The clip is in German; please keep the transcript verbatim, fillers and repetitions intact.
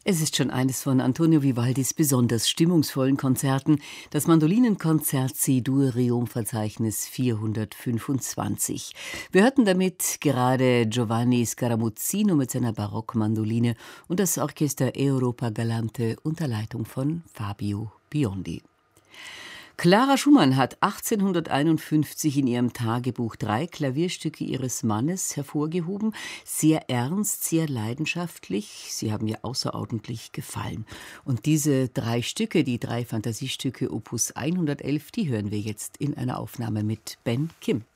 Es ist schon eines von Antonio Vivaldis besonders stimmungsvollen Konzerten, das Mandolinenkonzert C-Dur-Reom-Verzeichnis vierhundertfünfundzwanzig. Wir hörten damit gerade Giovanni Scaramuzzino mit seiner Barockmandoline und das Orchester Europa Galante unter Leitung von Fabio Biondi. Clara Schumann hat achtzehnhunderteinundfünfzig in ihrem Tagebuch drei Klavierstücke ihres Mannes hervorgehoben. Sehr ernst, sehr leidenschaftlich. Sie haben ihr außerordentlich gefallen. Und diese drei Stücke, die drei Fantasiestücke Opus hundertelf, die hören wir jetzt in einer Aufnahme mit Ben Kim.